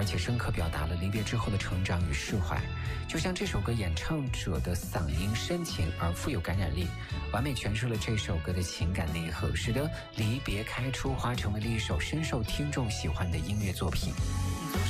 而且深刻表达了离别之后的成长与释怀。就像这首歌演唱者的嗓音深情而富有感染力，完美诠释了这首歌的情感内核，使得离别开出花成为了一首深受听众喜欢的音乐作品。